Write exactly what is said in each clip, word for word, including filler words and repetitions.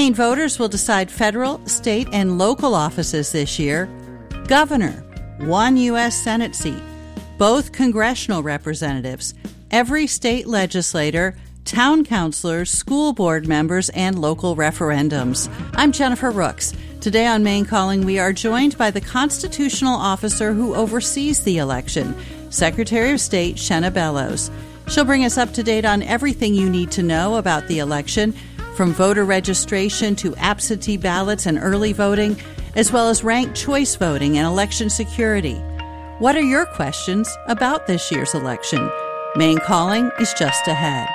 Maine voters will decide federal, state, and local offices this year. Governor, one U S Senate seat, both congressional representatives, every state legislator, town councilors, school board members, and local referendums. I'm Jennifer Rooks. Today on Maine Calling, we are joined by the constitutional officer who oversees the election, Secretary of State Shenna Bellows. She'll bring us up to date on everything you need to know about the election, from voter registration to absentee ballots and early voting, as well as ranked choice voting and election security. What are your questions about this year's election? Maine Calling is just ahead.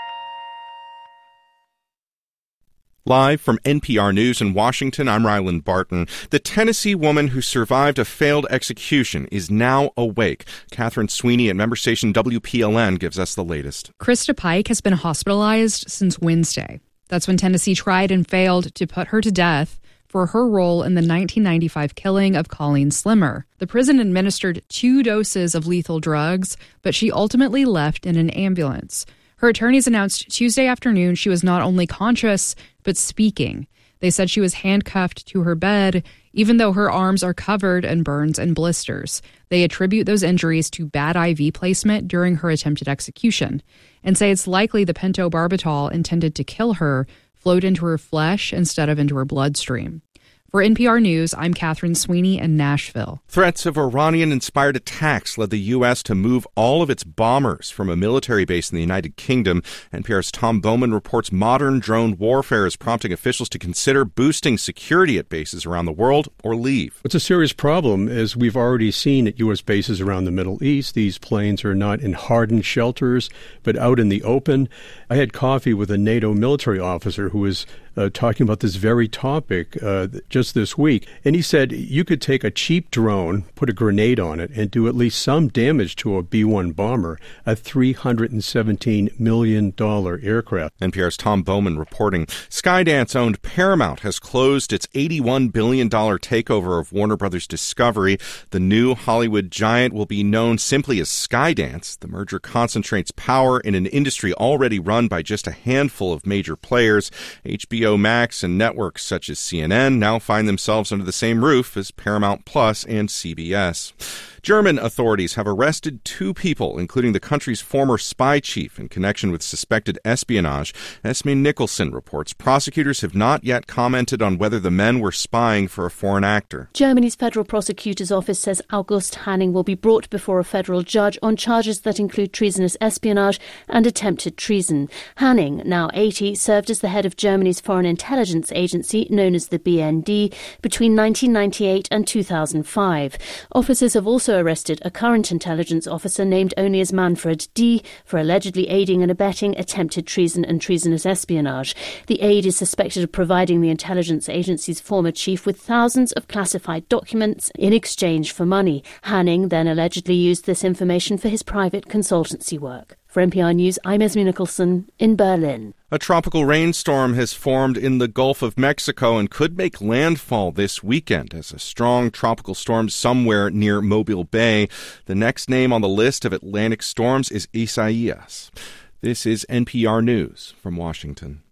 Live from N P R News in Washington, I'm Ryland Barton. The Tennessee woman who survived a failed execution is now awake. Catherine Sweeney at member station W P L N gives us the latest. Krista Pike has been hospitalized since Wednesday. That's when Tennessee tried and failed to put her to death for her role in the nineteen ninety-five killing of Colleen Slimmer. The prison administered two doses of lethal drugs, but she ultimately left in an ambulance. Her attorneys announced Tuesday afternoon she was not only conscious, but speaking. They said she was handcuffed to her bed, even though her arms are covered in burns and blisters. They attribute those injuries to bad I V placement during her attempted execution, and say it's likely the pentobarbital intended to kill her flowed into her flesh instead of into her bloodstream. For N P R News, I'm Catherine Sweeney in Nashville. Threats of Iranian-inspired attacks led the U S to move all of its bombers from a military base in the United Kingdom. N P R's Tom Bowman reports modern drone warfare is prompting officials to consider boosting security at bases around the world or leave. It's a serious problem, as we've already seen at U S bases around the Middle East. These planes are not in hardened shelters, but out in the open. I had coffee with a NATO military officer who was uh, talking about this very topic uh, just this week. And he said you could take a cheap drone, put a grenade on it, and do at least some damage to a B one bomber, a three hundred seventeen million dollars aircraft. N P R's Tom Bowman reporting. Skydance-owned Paramount has closed its eighty-one billion dollars takeover of Warner Brothers Discovery. The new Hollywood giant will be known simply as Skydance. The merger concentrates power in an industry already run by just a handful of major players. H B O Max and networks such as C N N now find themselves under the same roof as Paramount Plus and C B S. German authorities have arrested two people, including the country's former spy chief, in connection with suspected espionage. Esme Nicholson reports prosecutors have not yet commented on whether the men were spying for a foreign actor. Germany's Federal Prosecutor's Office says August Hanning will be brought before a federal judge on charges that include treasonous espionage and attempted treason. Hanning, now eighty, served as the head of Germany's Foreign Intelligence Agency, known as the B N D, between nineteen ninety-eight and two thousand five. Officers have also arrested a current intelligence officer named only as Manfred D. for allegedly aiding and abetting attempted treason and treasonous espionage. The aide is suspected of providing the intelligence agency's former chief with thousands of classified documents in exchange for money. Hanning then allegedly used this information for his private consultancy work. For N P R News, I'm Esme Nicholson in Berlin. A tropical rainstorm has formed in the Gulf of Mexico and could make landfall this weekend as a strong tropical storm somewhere near Mobile Bay. The next name on the list of Atlantic storms is Isaias. This is N P R News from Washington.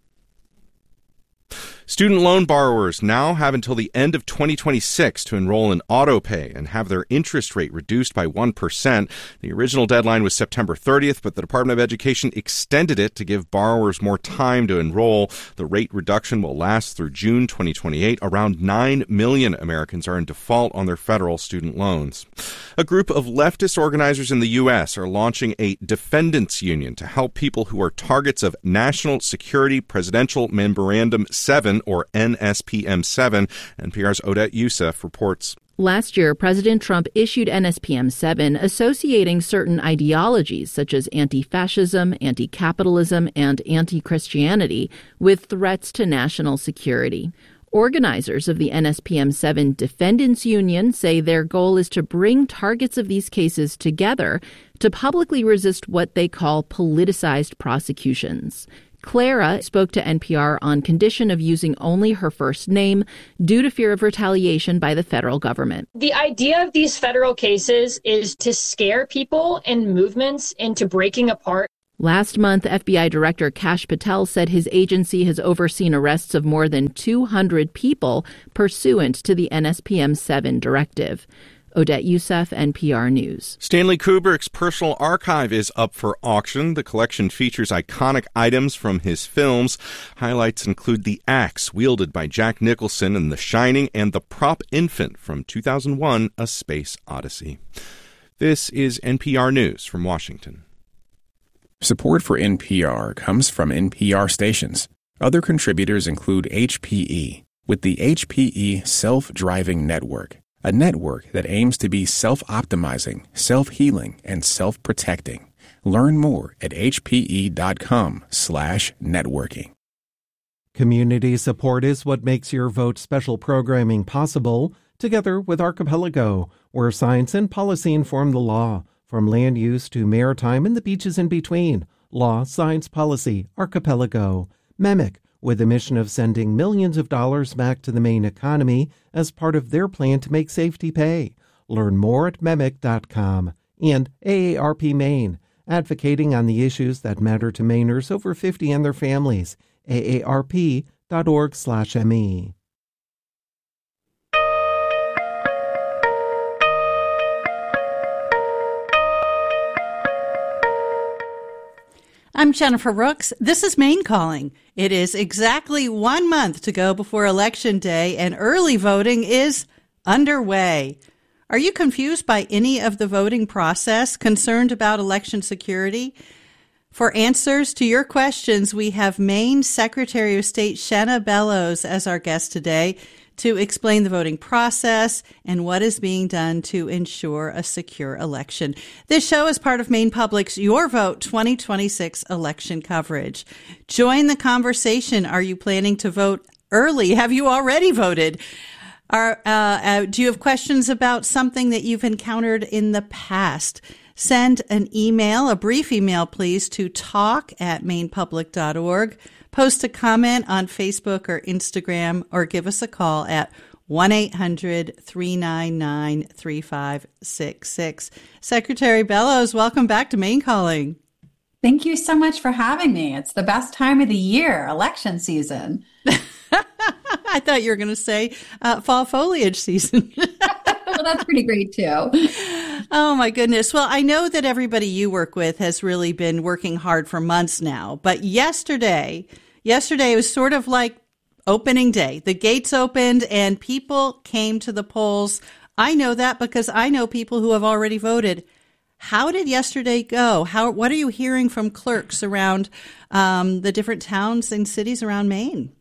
Student loan borrowers now have until the end of twenty twenty-six to enroll in AutoPay and have their interest rate reduced by one percent. The original deadline was September thirtieth, but the Department of Education extended it to give borrowers more time to enroll. The rate reduction will last through June twenty twenty-eight. Around nine million Americans are in default on their federal student loans. A group of leftist organizers in the U S are launching a defendants union to help people who are targets of National Security Presidential Memorandum seven, or N S P M seven. N P R's Odette Youssef reports. Last year, President Trump issued N S P M seven associating certain ideologies such as anti-fascism, anti-capitalism, and anti-Christianity with threats to national security. Organizers of the N S P M seven Defendants Union say their goal is to bring targets of these cases together to publicly resist what they call politicized prosecutions. Clara spoke to N P R on condition of using only her first name due to fear of retaliation by the federal government. The idea of these federal cases is to scare people and movements into breaking apart. Last month, F B I Director Kash Patel said his agency has overseen arrests of more than two hundred people pursuant to the N S P M seven directive. Odette Youssef, N P R News. Stanley Kubrick's personal archive is up for auction. The collection features iconic items from his films. Highlights include the axe wielded by Jack Nicholson in The Shining and the prop infant from two thousand one, A Space Odyssey. This is N P R News from Washington. Support for N P R comes from N P R stations. Other contributors include H P E, with the H P E Self-Driving Network, a network that aims to be self-optimizing, self-healing, and self-protecting. Learn more at hpe.com slash networking. Community support is what makes Your Vote special programming possible, together with Archipelago, where science and policy inform the law. From land use to maritime and the beaches in between. Law, science, policy, Archipelago. MEMIC, with a mission of sending millions of dollars back to the Maine economy as part of their plan to make safety pay. Learn more at memic dot com. And A A R P Maine, advocating on the issues that matter to Mainers over fifty and their families. A A R P dot org slash M E. I'm Jennifer Rooks. This is Maine Calling. It is exactly one month to go before Election Day, and early voting is underway. Are you confused by any of the voting process, concerned about election security? For answers to your questions, we have Maine Secretary of State Shenna Bellows as our guest today to explain the voting process and what is being done to ensure a secure election. This show is part of Maine Public's Your Vote twenty twenty-six election coverage. Join the conversation. Are you planning to vote early? Have you already voted? Are, uh, uh, do you have questions about something that you've encountered in the past? Send an email, a brief email, please, to talk at maine public dot org. Post a comment on Facebook or Instagram, or give us a call at one eight hundred three nine nine three five six six. Secretary Bellows, welcome back to Maine Calling. Thank you so much for having me. It's the best time of the year, election season. I thought you were going to say uh, fall foliage season. Well, that's pretty great, too. Oh, my goodness. Well, I know that everybody you work with has really been working hard for months now. But yesterday, yesterday was sort of like opening day. The gates opened and people came to the polls. I know that because I know people who have already voted. How did yesterday go? How? What are you hearing from clerks around um, the different towns and cities around Maine?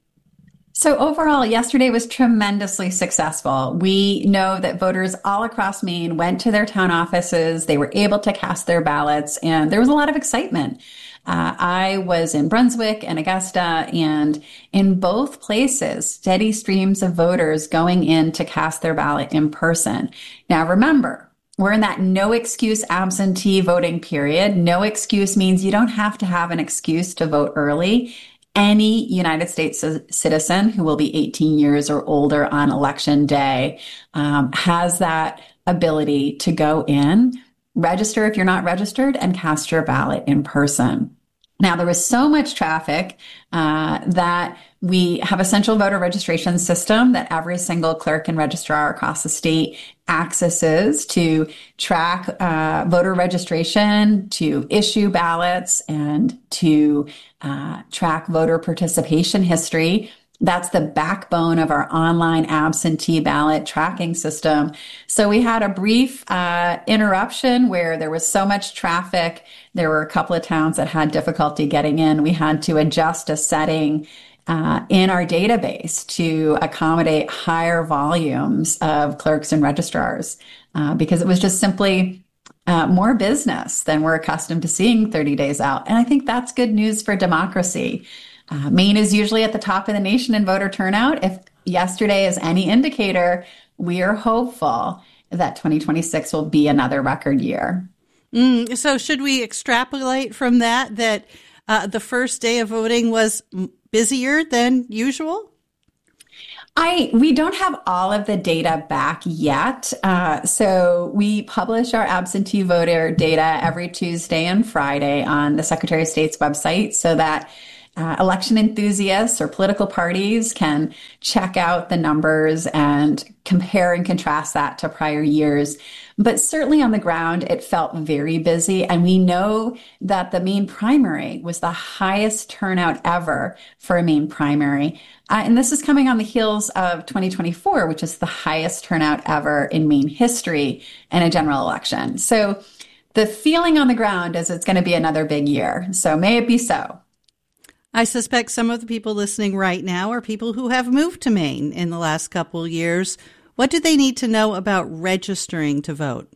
So overall, yesterday was tremendously successful. We know that voters all across Maine went to their town offices. They were able to cast their ballots, and there was a lot of excitement. Uh, I was in Brunswick and Augusta, and in both places, steady streams of voters going in to cast their ballot in person. Now, remember, we're in that no excuse absentee voting period. No excuse means you don't have to have an excuse to vote early. Any United States citizen who will be eighteen years or older on election day um, has that ability to go in, register if you're not registered, and cast your ballot in person. Now, there was so much traffic uh, that we have a central voter registration system that every single clerk and registrar across the state accesses to track uh, voter registration, to issue ballots, and to uh, track voter participation history. That's the backbone of our online absentee ballot tracking system. So we had a brief uh, interruption where there was so much traffic. There were a couple of towns that had difficulty getting in. We had to adjust a setting uh, in our database to accommodate higher volumes of clerks and registrars uh, because it was just simply uh, more business than we're accustomed to seeing thirty days out. And I think that's good news for democracy. Uh, Maine is usually at the top of the nation in voter turnout. If yesterday is any indicator, we are hopeful that twenty twenty-six will be another record year. Mm, so should we extrapolate from that, that uh, the first day of voting was busier than usual? I we don't have all of the data back yet. Uh, so we publish our absentee voter data every Tuesday and Friday on the Secretary of State's website so that uh, election enthusiasts or political parties can check out the numbers and compare and contrast that to prior years. But certainly on the ground, it felt very busy. And we know that the Maine primary was the highest turnout ever for a Maine primary. Uh, and this is coming on the heels of twenty twenty-four, which is the highest turnout ever in Maine history in a general election. So the feeling on the ground is it's going to be another big year. So may it be so. I suspect some of the people listening right now are people who have moved to Maine in the last couple of years. What do they need to know about registering to vote?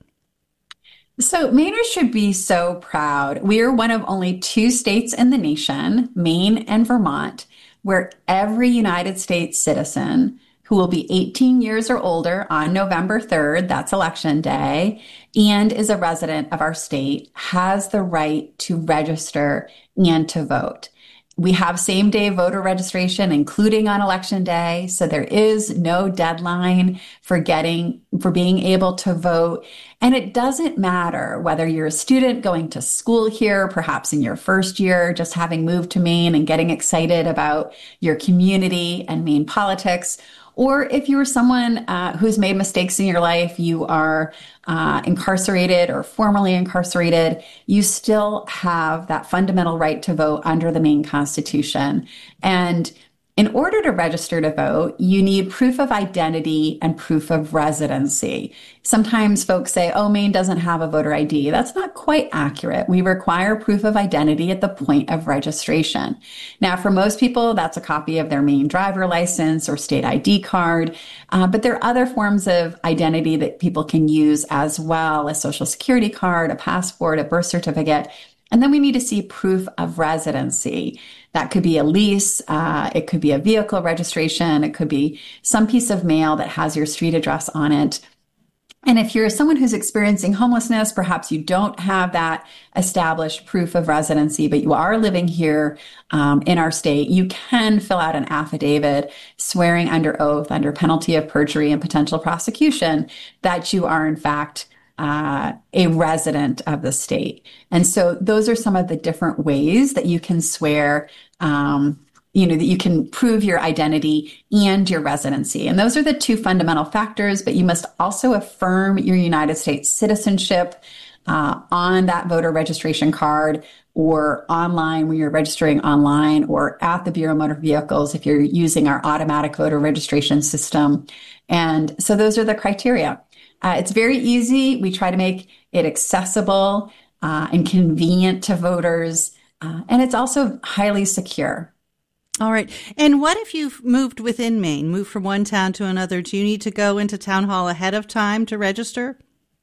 So Mainers should be so proud. We are one of only two states in the nation, Maine and Vermont, where every United States citizen who will be eighteen years or older on November third, that's election day, and is a resident of our state, has the right to register and to vote. We have same-day voter registration, including on election day, so there is no deadline for getting, for being able to vote. And it doesn't matter whether you're a student going to school here, perhaps in your first year, just having moved to Maine and getting excited about your community and Maine politics, or if you are someone uh, who's made mistakes in your life, you are uh, incarcerated or formerly incarcerated, you still have that fundamental right to vote under the Maine Constitution. And in order to register to vote, you need proof of identity and proof of residency. Sometimes folks say, oh, Maine doesn't have a voter I D. That's not quite accurate. We require proof of identity at the point of registration. Now, for most people, that's a copy of their Maine driver license or state I D card. Uh, but there are other forms of identity that people can use as well, a social security card, a passport, a birth certificate. And then we need to see proof of residency. That could be a lease, uh, it could be a vehicle registration, it could be some piece of mail that has your street address on it. And if you're someone who's experiencing homelessness, perhaps you don't have that established proof of residency, but you are living here um, in our state, you can fill out an affidavit swearing under oath, under penalty of perjury and potential prosecution, that you are in fact Uh, a resident of the state. And so those are some of the different ways that you can swear, um, you know, that you can prove your identity and your residency. And those are the two fundamental factors, but you must also affirm your United States citizenship uh, on that voter registration card or online when you're registering online or at the Bureau of Motor Vehicles if you're using our automatic voter registration system. And so those are the criteria. Uh, it's very easy. We try to make it accessible uh, and convenient to voters. Uh, and it's also highly secure. All right. And what if you've moved within Maine, moved from one town to another? Do you need to go into town hall ahead of time to register?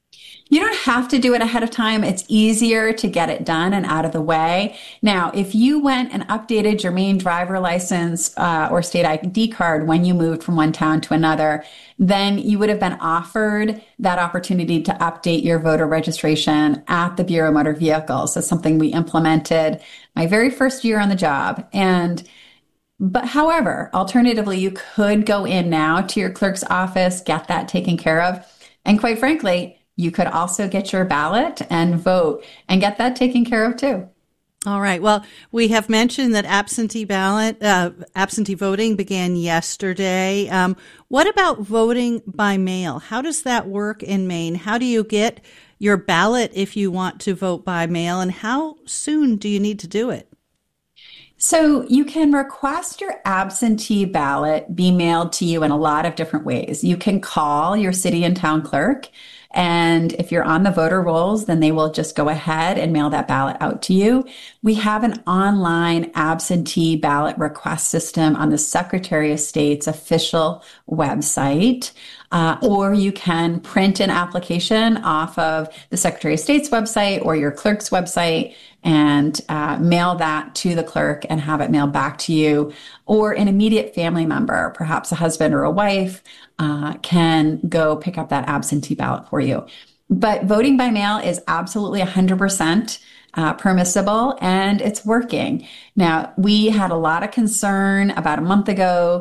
You don't have to do it ahead of time. It's easier to get it done and out of the way. Now, if you went and updated your Maine driver license uh, or state I D card when you moved from one town to another, then you would have been offered that opportunity to update your voter registration at the Bureau of Motor Vehicles. That's something we implemented my very first year on the job. And But however, alternatively, you could go in now to your clerk's office, get that taken care of. And quite frankly, you could also get your ballot and vote and get that taken care of too. All right. Well, we have mentioned that absentee ballot, uh, absentee voting began yesterday. Um, what about voting by mail? How does that work in Maine? How do you get your ballot if you want to vote by mail, and how soon do you need to do it? So you can request your absentee ballot be mailed to you in a lot of different ways. You can call your city and town clerk, and if you're on the voter rolls, then they will just go ahead and mail that ballot out to you. We have an online absentee ballot request system on the Secretary of State's official website. Uh, or you can print an application off of the Secretary of State's website or your clerk's website and uh, mail that to the clerk and have it mailed back to you. Or an immediate family member, perhaps a husband or a wife, uh, can go pick up that absentee ballot for you. But voting by mail is absolutely one hundred percent uh, permissible, and it's working. Now, we had a lot of concern about a month ago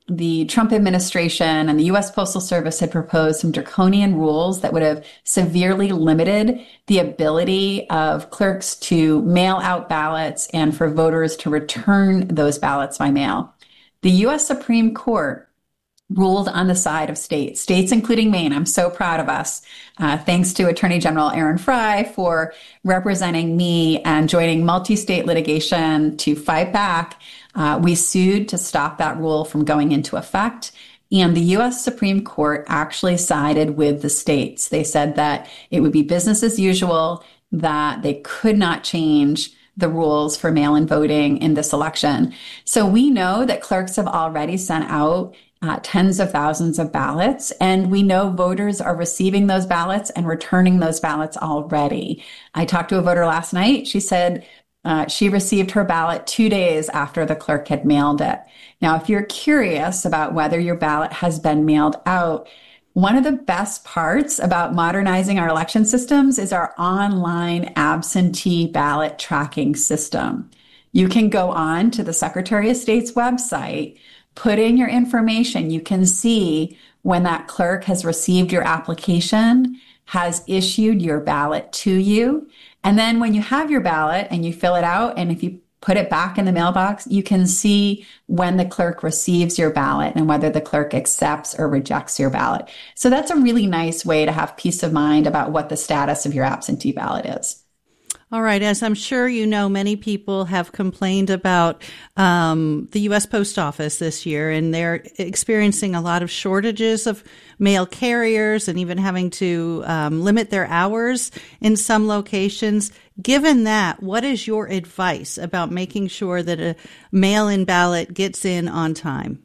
the Trump administration and the U S Postal Service had proposed some draconian rules that would have severely limited the ability of clerks to mail out ballots and for voters to return those ballots by mail. The U S Supreme Court ruled on the side of states, states including Maine. I'm so proud of us. Uh, thanks to Attorney General Aaron Frey for representing me and joining multi-state litigation to fight back. Uh, we sued to stop that rule from going into effect. And the U S Supreme Court actually sided with the states. They said that it would be business as usual, that they could not change the rules for mail-in voting in this election. So we know that clerks have already sent out Uh, tens of thousands of ballots, and we know voters are receiving those ballots and returning those ballots already. I talked to a voter last night. She said uh, she received her ballot two days after the clerk had mailed it. Now, if you're curious about whether your ballot has been mailed out, one of the best parts about modernizing our election systems is our online absentee ballot tracking system. You can go on to the Secretary of State's website, put in your information. You can see when that clerk has received your application, has issued your ballot to you. And then when you have your ballot and you fill it out, and if you put it back in the mailbox, you can see when the clerk receives your ballot and whether the clerk accepts or rejects your ballot. So that's a really nice way to have peace of mind about what the status of your absentee ballot is. All right. As I'm sure you know, many people have complained about um, the U S Post Office this year, and they're experiencing a lot of shortages of mail carriers and even having to um, limit their hours in some locations. Given that, what is your advice about making sure that a mail-in ballot gets in on time?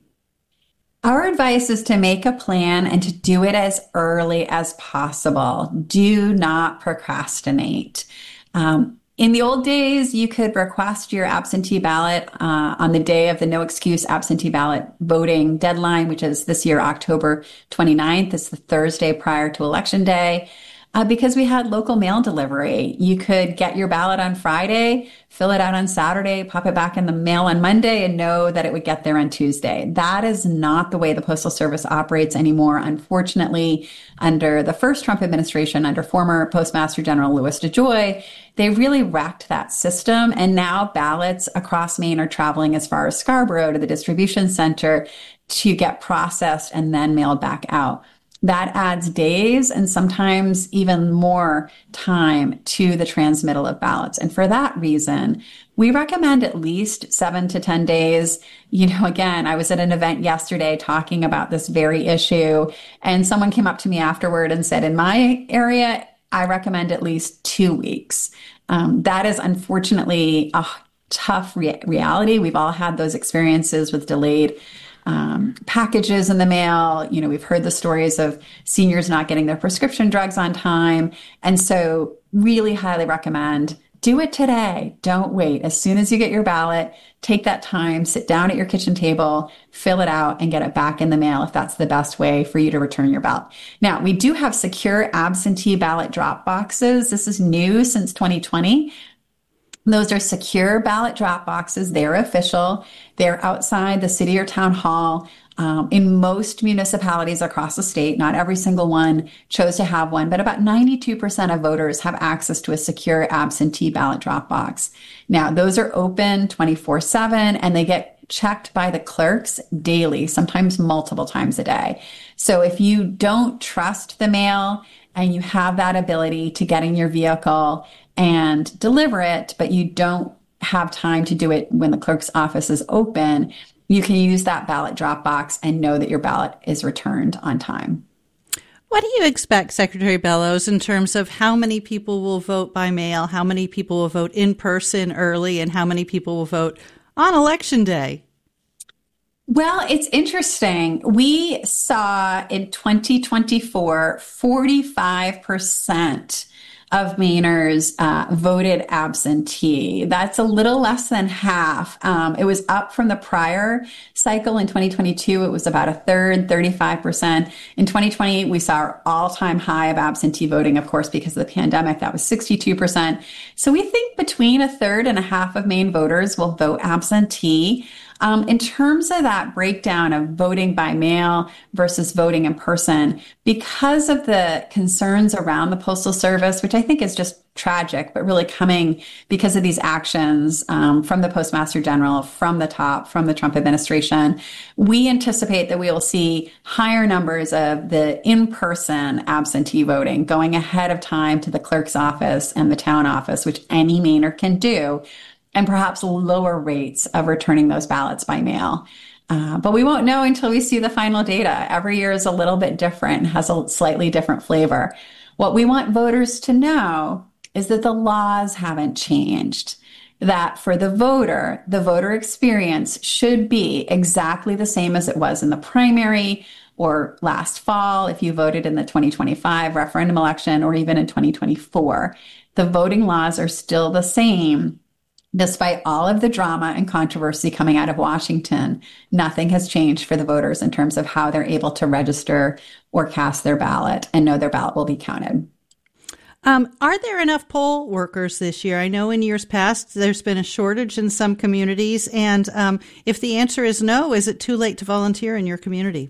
Our advice is to make a plan and to do it as early as possible. Do not procrastinate. Um, in the old days, you could request your absentee ballot uh, on the day of the no excuse absentee ballot voting deadline, which is this year, October twenty-ninth. It's the Thursday prior to Election Day. Uh, because we had local mail delivery. You could get your ballot on Friday, fill it out on Saturday, pop it back in the mail on Monday, and know that it would get there on Tuesday. That is not the way the Postal Service operates anymore. Unfortunately, under the first Trump administration, under former Postmaster General Louis DeJoy, they really wrecked that system. And now ballots across Maine are traveling as far as Scarborough to the distribution center to get processed and then mailed back out. That adds days and sometimes even more time to the transmittal of ballots. And for that reason, we recommend at least seven to ten days. You know, again, I was at an event yesterday talking about this very issue, and someone came up to me afterward and said, in my area, I recommend at least two weeks. Um, that is unfortunately a tough re- reality. We've all had those experiences with delayed Um, packages in the mail. You know, we've heard the stories of seniors not getting their prescription drugs on time. And so really highly recommend do it today. Don't wait. As soon as you get your ballot, take that time, sit down at your kitchen table, fill it out, and get it back in the mail if that's the best way for you to return your ballot. Now, we do have secure absentee ballot drop boxes. This is new since twenty twenty. Those are secure ballot drop boxes. They're official. They're outside the city or town hall. Um, in most municipalities across the state, not every single one chose to have one, but about ninety-two percent of voters have access to a secure absentee ballot drop box. Now, those are open twenty-four seven, and they get checked by the clerks daily, sometimes multiple times a day. So if you don't trust the mail and you have that ability to get in your vehicle and deliver it, but you don't have time to do it when the clerk's office is open, you can use that ballot drop box and know that your ballot is returned on time. What do you expect, Secretary Bellows, in terms of how many people will vote by mail, how many people will vote in person early, and how many people will vote on Election Day? Well, it's interesting. We saw in twenty twenty-four, forty-five percent of Mainers uh, voted absentee. That's a little less than half. Um, it was up from the prior cycle in twenty twenty-two. It was about a third, thirty-five percent. In twenty twenty, we saw our all-time high of absentee voting, of course, because of the pandemic. That was sixty-two percent. So we think between a third and a half of Maine voters will vote absentee. Um, in terms of that breakdown of voting by mail versus voting in person, because of the concerns around the Postal Service, which I think is just tragic, but really coming because of these actions um, from the Postmaster General, from the top, from the Trump administration, we anticipate that we will see higher numbers of the in-person absentee voting going ahead of time to the clerk's office and the town office, which any Mainer can do, and perhaps lower rates of returning those ballots by mail. Uh, but we won't know until we see the final data. Every year is a little bit different, has a slightly different flavor. What we want voters to know is that the laws haven't changed, that for the voter, the voter experience should be exactly the same as it was in the primary or last fall if you voted in the twenty twenty-five referendum election or even in twenty twenty-four. The voting laws are still the same. Despite all of the drama and controversy coming out of Washington, nothing has changed for the voters in terms of how they're able to register or cast their ballot and know their ballot will be counted. Um, are there enough poll workers this year? I know in years past there's been a shortage in some communities. And um, if the answer is no, is it too late to volunteer in your community?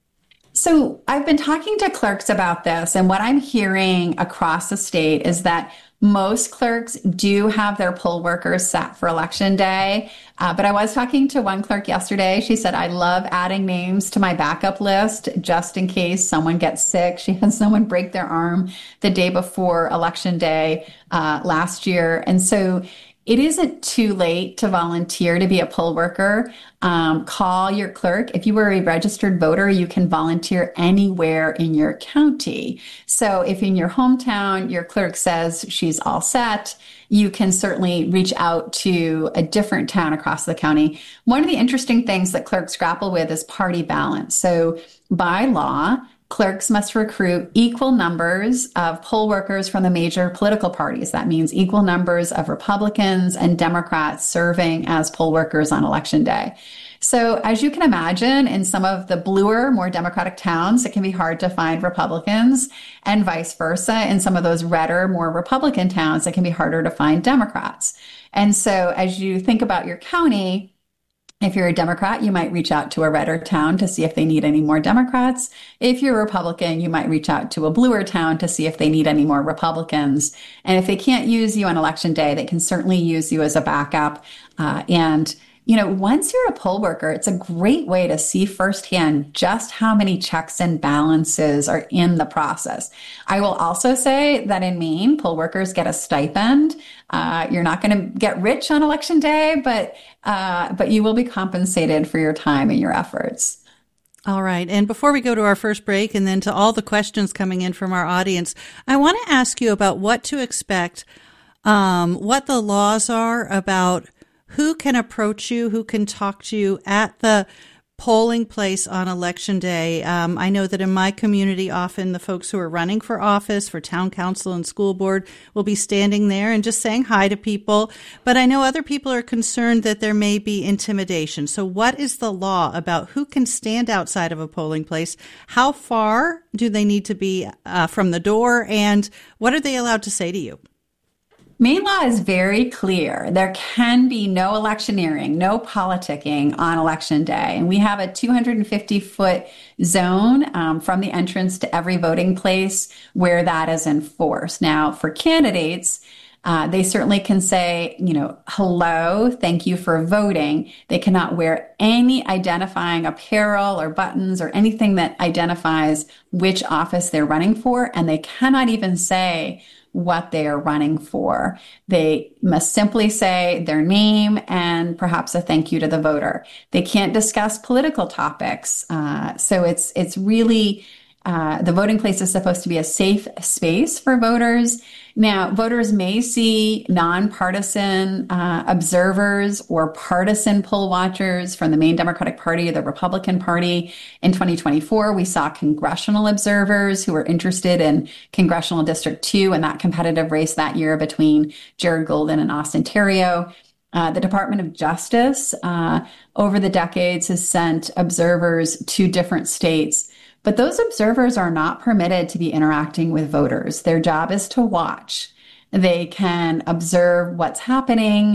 So I've been talking to clerks about this, and what I'm hearing across the state is that most clerks do have their poll workers set for election day. Uh, but I was talking to one clerk yesterday. She said, I love adding names to my backup list just in case someone gets sick. She had someone break their arm the day before election day uh, last year. And so it isn't too late to volunteer to be a poll worker. Um, call your clerk. If you were a registered voter, you can volunteer anywhere in your county. So if in your hometown, your clerk says she's all set, you can certainly reach out to a different town across the county. One of the interesting things that clerks grapple with is party balance. So by law, clerks must recruit equal numbers of poll workers from the major political parties. That means equal numbers of Republicans and Democrats serving as poll workers on election day. So as you can imagine, in some of the bluer, more Democratic towns, it can be hard to find Republicans, and vice versa. In some of those redder, more Republican towns, it can be harder to find Democrats. And so as you think about your county, if you're a Democrat, you might reach out to a redder town to see if they need any more Democrats. If you're a Republican, you might reach out to a bluer town to see if they need any more Republicans. And if they can't use you on election day, they can certainly use you as a backup. Uh, and You know, once you're a poll worker, it's a great way to see firsthand just how many checks and balances are in the process. I will also say that in Maine, poll workers get a stipend. Uh, you're not going to get rich on election day, but uh, but you will be compensated for your time and your efforts. All right. And before we go to our first break and then to all the questions coming in from our audience, I want to ask you about what to expect, um, what the laws are about who can approach you, who can talk to you at the polling place on election day. Um, I know that in my community, often the folks who are running for office, for town council and school board, will be standing there and just saying hi to people. But I know other people are concerned that there may be intimidation. So what is the law about who can stand outside of a polling place? How far do they need to be uh, from the door? And what are they allowed to say to you? Maine law is very clear. There can be no electioneering, no politicking on election day. And we have a two hundred fifty foot zone um, from the entrance to every voting place where that is enforced. Now, for candidates, uh, they certainly can say, you know, hello, thank you for voting. They cannot wear any identifying apparel or buttons or anything that identifies which office they're running for. And they cannot even say what they are running for. They must simply say their name and perhaps a thank you to the voter. They can't discuss political topics. Uh, so it's it's really, uh, the voting place is supposed to be a safe space for voters. Now, voters may see nonpartisan uh, observers or partisan poll watchers from the Maine Democratic Party or the Republican Party. In twenty twenty-four, we saw congressional observers who were interested in Congressional District two and that competitive race that year between Jared Golden and Austin Theriault. Uh, the Department of Justice uh, over the decades has sent observers to different states. But those observers are not permitted to be interacting with voters. Their job is to watch. They can observe what's happening,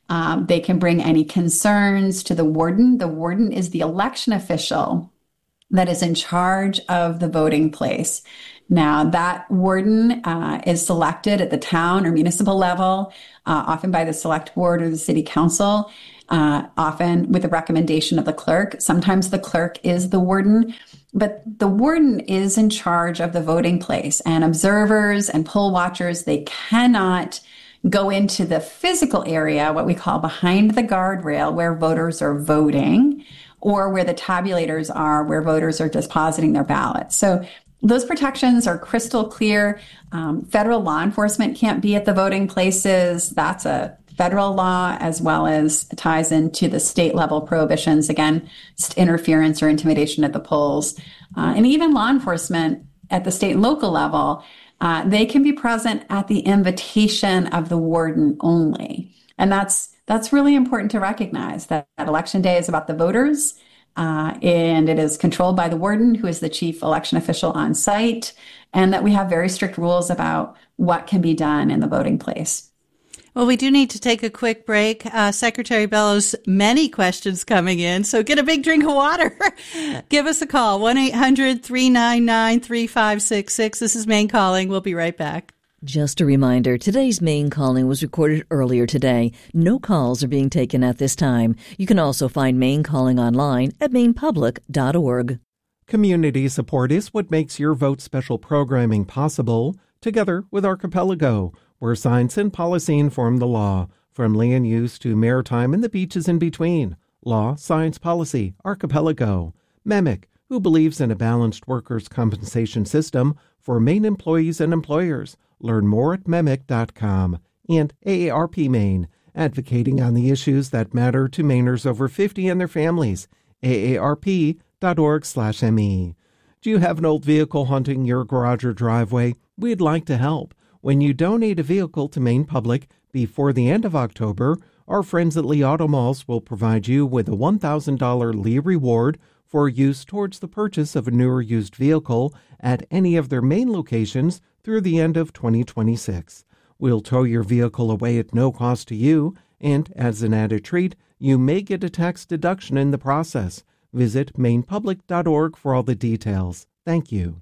Um, they can bring any concerns to the warden. The warden is the election official that is in charge of the voting place. Now, that warden uh, is selected at the town or municipal level, uh, often by the select board or the city council, uh, often with the recommendation of the clerk. Sometimes the clerk is the warden, but the warden is in charge of the voting place, and observers and poll watchers, they cannot go into the physical area, what we call behind the guardrail, where voters are voting, or where the tabulators are, where voters are depositing their ballots. So those protections are crystal clear. Um, federal law enforcement can't be at the voting places. That's a federal law, as well as ties into the state level prohibitions, again, interference or intimidation at the polls. Uh, and even law enforcement at the state and local level, Uh, they can be present at the invitation of the warden only. And that's that's really important to recognize, that, that election day is about the voters, uh, and it is controlled by the warden, who is the chief election official on site, and that we have very strict rules about what can be done in the voting place. Well, we do need to take a quick break. Uh, Secretary Bellows, many questions coming in, so get a big drink of water. Give us a call, one eight hundred three nine nine three five six six. This is Maine Calling. We'll be right back. Just a reminder, today's Maine Calling was recorded earlier today. No calls are being taken at this time. You can also find Maine Calling online at maine public dot org. Community support is what makes your vote special programming possible, together with Archipelago, where science and policy inform the law, from land use to maritime and the beaches in between. Law, science, policy, Archipelago. MEMIC, who believes in a balanced workers' compensation system for Maine employees and employers. Learn more at memic dot com. And A A R P Maine, advocating on the issues that matter to Mainers over fifty and their families. A A R P dot org slash M E. Do you have an old vehicle haunting your garage or driveway? We'd like to help. When you donate a vehicle to Maine Public before the end of October, our friends at Lee Auto Malls will provide you with a one thousand dollars Lee reward for use towards the purchase of a newer used vehicle at any of their Maine locations through the end of twenty twenty-six. We'll tow your vehicle away at no cost to you, and as an added treat, you may get a tax deduction in the process. Visit maine public dot org for all the details. Thank you.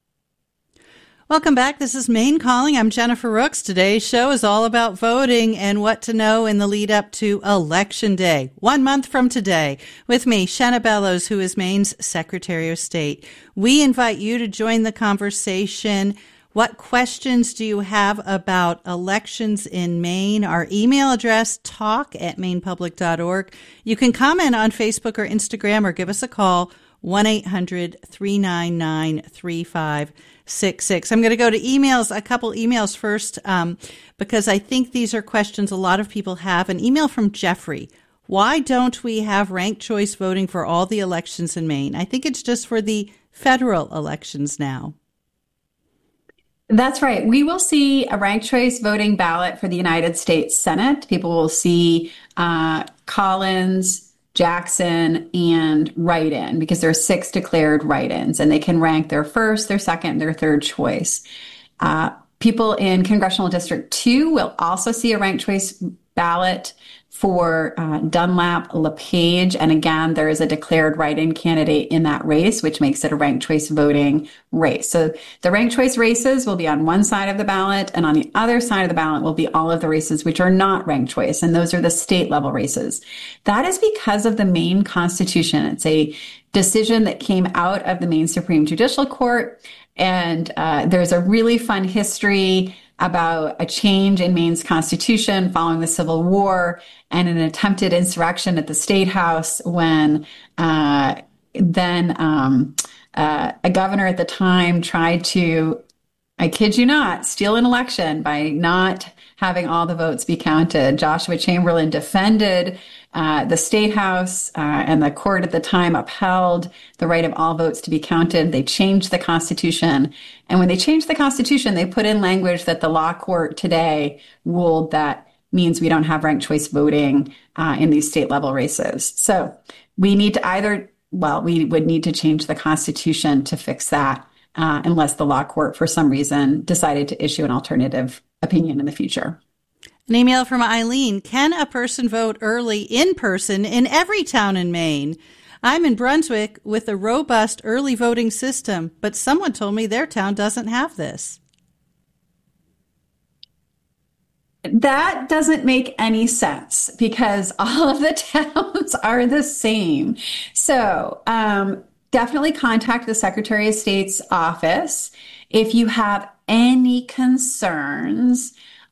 Welcome back. This is Maine Calling. I'm Jennifer Rooks. Today's show is all about voting and what to know in the lead up to Election Day, one month from today. With me, Shenna Bellows, who is Maine's Secretary of State. We invite you to join the conversation. What questions do you have about elections in Maine? Our email address, talk at maine public dot org. You can comment on Facebook or Instagram or give us a call, one eight hundred three nine nine three five six six. I'm going to go to emails, a couple emails first, um, because I think these are questions a lot of people have. An email from Jeffrey. Why don't we have ranked choice voting for all the elections in Maine? I think it's just for the federal elections now. That's right. We will see a ranked choice voting ballot for the United States Senate. People will see uh, Collins, Jackson, and write-in, because there are six declared write-ins, and they can rank their first, their second, their third choice. Uh, people in Congressional District two will also see a ranked choice ballot for uh, Dunlap, LePage, and again, there is a declared write-in candidate in that race, which makes it a ranked choice voting race. So the ranked choice races will be on one side of the ballot, and on the other side of the ballot will be all of the races which are not ranked choice, and those are the state level races. That is because of the Maine Constitution. It's a decision that came out of the Maine Supreme Judicial Court, and uh, there's a really fun history about a change in Maine's constitution following the Civil War and an attempted insurrection at the State House when uh, then um, uh, a governor at the time tried to, I kid you not, steal an election by not having all the votes be counted. Joshua Chamberlain defended uh, the State House, uh, and the court at the time upheld the right of all votes to be counted. They changed the Constitution. And when they changed the Constitution, they put in language that the law court today ruled that means we don't have ranked choice voting uh, in these state level races. So we need to either, well, we would need to change the Constitution to fix that, uh, unless the law court, for some reason, decided to issue an alternative opinion in the future. An email from Eileen. Can a person vote early in person in every town in Maine? I'm in Brunswick with a robust early voting system, but someone told me their town doesn't have this. That doesn't make any sense because all of the towns are the same. So um, definitely contact the Secretary of State's office if you have any concerns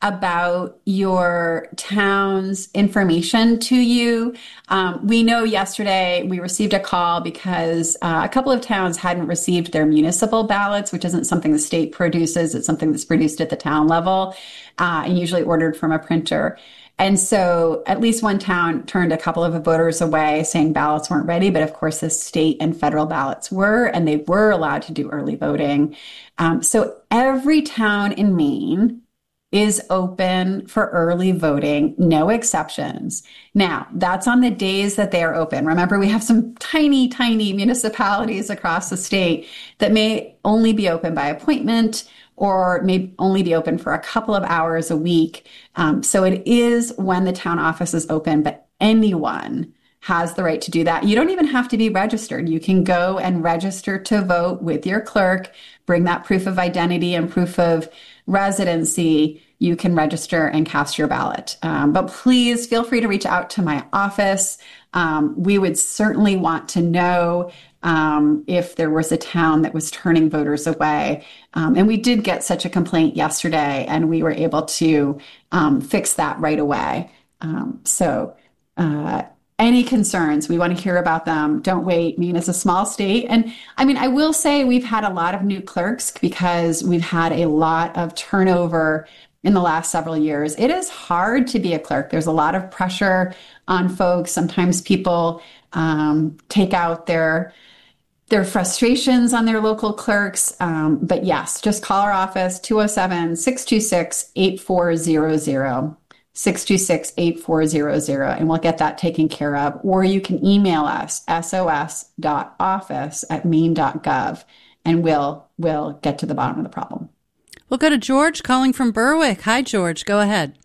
about your town's information to you. Um, we know yesterday we received a call because uh, a couple of towns hadn't received their municipal ballots, which isn't something the state produces. It's something that's produced at the town level uh, and usually ordered from a printer. And so at least one town turned a couple of voters away saying ballots weren't ready. But of course, the state and federal ballots were, and they were allowed to do early voting. Um, so every town in Maine is open for early voting, no exceptions. Now, that's on the days that they are open. Remember, we have some tiny, tiny municipalities across the state that may only be open by appointment or may only be open for a couple of hours a week. Um, so it is when the town office is open, but anyone has the right to do that. You don't even have to be registered. You can go and register to vote with your clerk, bring that proof of identity and proof of residency. You can register and cast your ballot. Um, but please feel free to reach out to my office. Um, we would certainly want to know um, if there was a town that was turning voters away. Um, and we did get such a complaint yesterday, and we were able to um, fix that right away. Um, so uh, any concerns, we want to hear about them. Don't wait. Maine is a small state. And I mean, I will say we've had a lot of new clerks because we've had a lot of turnover in the last several years. It is hard to be a clerk. There's a lot of pressure on folks. Sometimes people um, take out their their frustrations on their local clerks. Um, but yes, just call our office, two oh seven, six two six, eight four zero zero, six two six, eight four zero zero, and we'll get that taken care of. Or you can email us, sos dot office at maine dot gov, and we'll, we'll get to the bottom of the problem. We'll go to George calling from Berwick. Hi, George. Go ahead.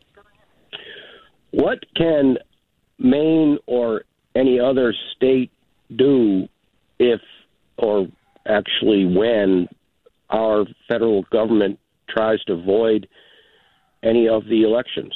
What can Maine or any other state do if, or actually when, our federal government tries to void any of the elections?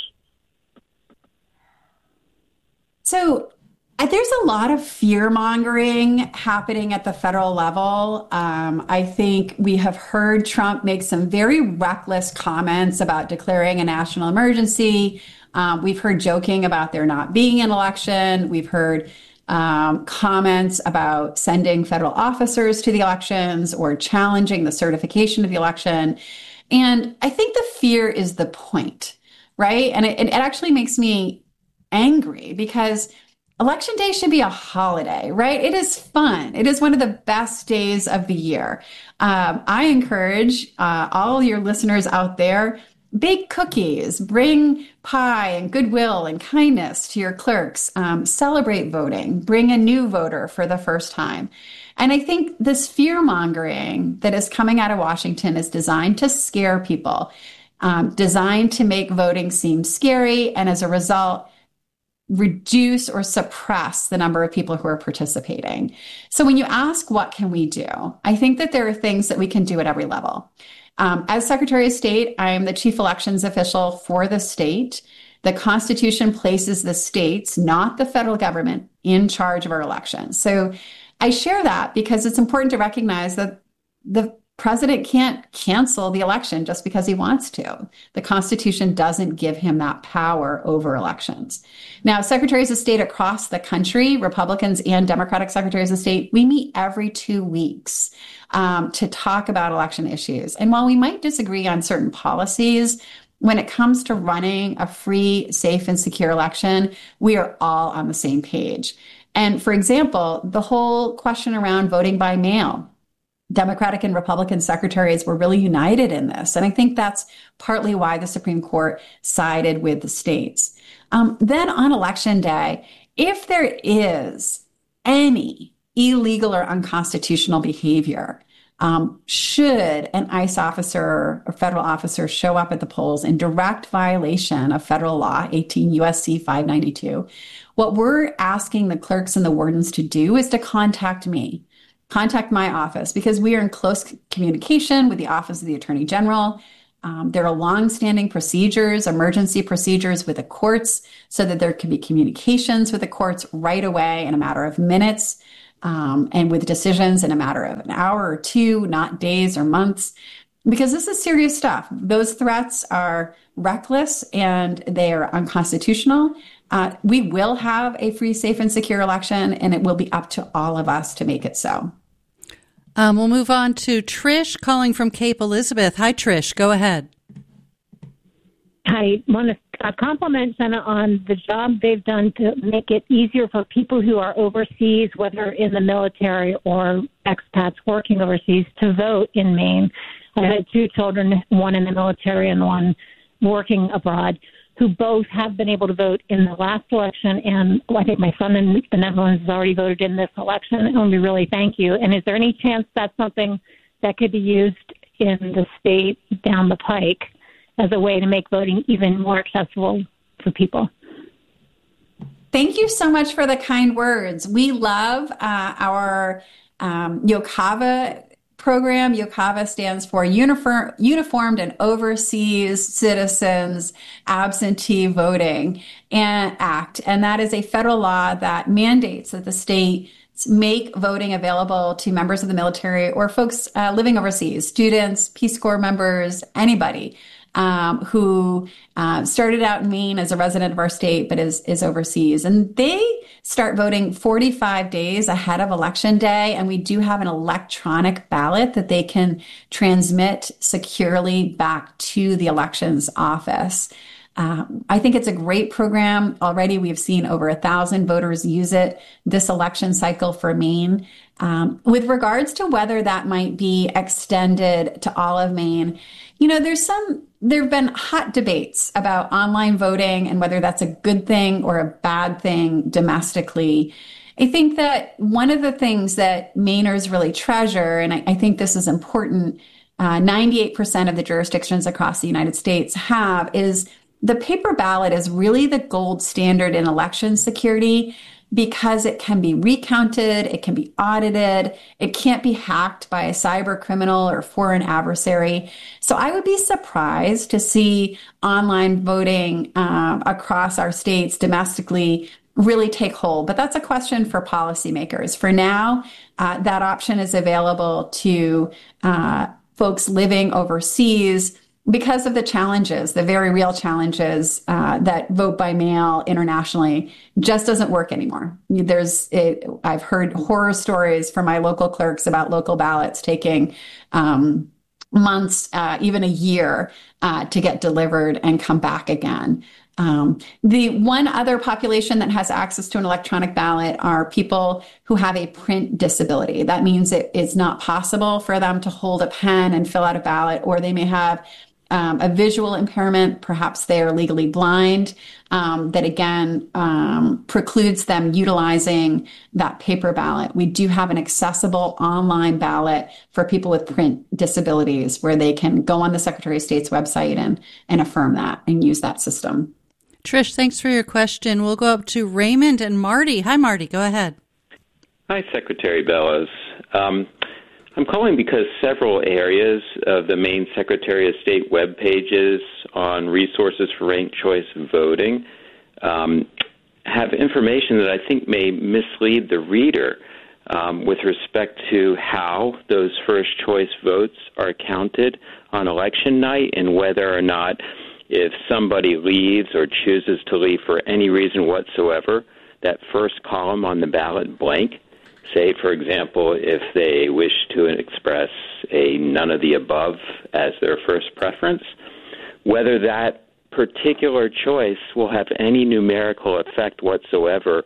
So uh, there's a lot of fear-mongering happening at the federal level. Um, I think we have heard Trump make some very reckless comments about declaring a national emergency. Um, we've heard joking about there not being an election. We've heard um, comments about sending federal officers to the elections or challenging the certification of the election. And I think the fear is the point, right? And it, it actually makes me angry because Election Day should be a holiday, right? It is fun. It is one of the best days of the year. Um, I encourage uh, all your listeners out there, bake cookies, bring pie and goodwill and kindness to your clerks, um, celebrate voting, bring a new voter for the first time. And I think this fear-mongering that is coming out of Washington is designed to scare people, um, designed to make voting seem scary, and as a result, reduce or suppress the number of people who are participating. So when you ask, what can we do? I think that there are things that we can do at every level. Um, as Secretary of State, I am the chief elections official for the state. The Constitution places the states, not the federal government, in charge of our elections. So I share that because it's important to recognize that the president can't cancel the election just because he wants to. The Constitution doesn't give him that power over elections. Now, secretaries of state across the country, Republicans and Democratic secretaries of state, we meet every two weeks um, to talk about election issues. And while we might disagree on certain policies, when it comes to running a free, safe, and secure election, we are all on the same page. And for example, the whole question around voting by mail, Democratic and Republican secretaries were really united in this. And I think that's partly why the Supreme Court sided with the states. Um, then on Election Day, if there is any illegal or unconstitutional behavior Um, should an ICE officer or federal officer show up at the polls in direct violation of federal law, eighteen U S C five ninety-two, what we're asking the clerks and the wardens to do is to contact me, contact my office, because we are in close communication with the Office of the Attorney General. Um, there are longstanding procedures, emergency procedures with the courts, so that there can be communications with the courts right away in a matter of minutes, um, and with decisions in a matter of an hour or two, not days or months, because this is serious stuff. Those threats are reckless and they are unconstitutional. Uh, we will have a free, safe, and secure election, and it will be up to all of us to make it so. Um, we'll move on to Trish calling from Cape Elizabeth. Hi, Trish. Go ahead. I want to compliment Senate on the job they've done to make it easier for people who are overseas, whether in the military or expats working overseas, to vote in Maine. I had two children, one in the military and one working abroad, who both have been able to vote in the last election, and I think my son in the Netherlands has already voted in this election, and we really thank you. And is there any chance that's something that could be used in the state down the pike as a way to make voting even more accessible for people? Thank you so much for the kind words. We love uh, our um, YOCAVA program. YOCAVA stands for Uniform, Uniformed and Overseas Citizens Absentee Voting Act. And that is a federal law that mandates that the state make voting available to members of the military or folks uh, living overseas, students, Peace Corps members, anybody um, who uh, started out in Maine as a resident of our state but is, is overseas. And they start voting forty-five days ahead of Election Day, and we do have an electronic ballot that they can transmit securely back to the elections office. Uh, I think it's a great program. Already we've seen over a thousand voters use it this election cycle for Maine. Um, with regards to whether that might be extended to all of Maine, you know, there's some, there have been hot debates about online voting and whether that's a good thing or a bad thing domestically. I think that one of the things that Mainers really treasure, and I, I think this is important, uh, ninety-eight percent of the jurisdictions across the United States have, is the paper ballot is really the gold standard in election security, because it can be recounted, it can be audited, it can't be hacked by a cyber criminal or foreign adversary. So I would be surprised to see online voting uh, across our states domestically really take hold. But that's a question for policymakers. For now, uh, that option is available to uh, folks living overseas because of the challenges, the very real challenges uh, that vote by mail internationally just doesn't work anymore. There's, it, I've heard horror stories from my local clerks about local ballots taking um, months, uh, even a year, uh, to get delivered and come back again. Um, the one other population that has access to an electronic ballot are people who have a print disability. That means it, it's not possible for them to hold a pen and fill out a ballot, or they may have Um, a visual impairment, perhaps they are legally blind, um, that again um, precludes them utilizing that paper ballot. We do have an accessible online ballot for people with print disabilities where they can go on the Secretary of State's website and, and affirm that and use that system. Trish, thanks for your question. We'll go up to Raymond and Marty. Hi, Marty. Go ahead. Hi, Secretary Bellows. Um, I'm calling because several areas of the Maine Secretary of State web pages on resources for ranked choice voting um, have information that I think may mislead the reader um, with respect to how those first choice votes are counted on election night, and whether or not, if somebody leaves or chooses to leave for any reason whatsoever, that first column on the ballot blank. Say, for example, if they wish to express a none of the above as their first preference, whether that particular choice will have any numerical effect whatsoever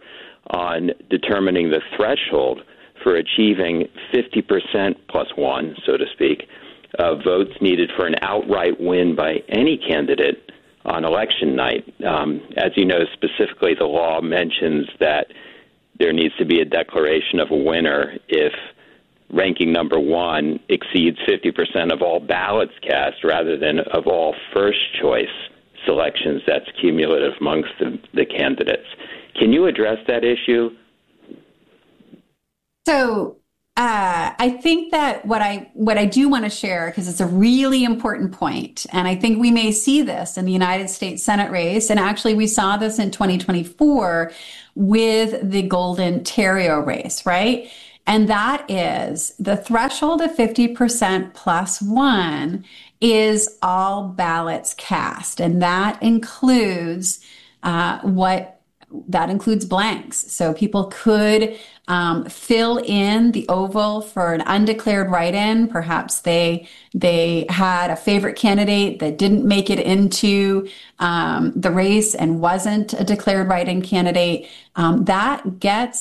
on determining the threshold for achieving fifty percent plus one, so to speak, of votes needed for an outright win by any candidate on election night. Um, as you know, specifically, the law mentions that there needs to be a declaration of a winner if ranking number one exceeds fifty percent of all ballots cast rather than of all first choice selections. That's cumulative amongst the, the candidates. Can you address that issue? So uh, I think that what I what I do want to share, because it's a really important point, and I think we may see this in the United States Senate race, and actually we saw this in twenty twenty-four with the Golden Terrio race, right? And that is the threshold of fifty percent plus one is all ballots cast, and that includes uh, what that includes blanks. So people could um, fill in the oval for an undeclared write-in. Perhaps they they had a favorite candidate that didn't make it into um, the race and wasn't a declared write-in candidate. Um, that gets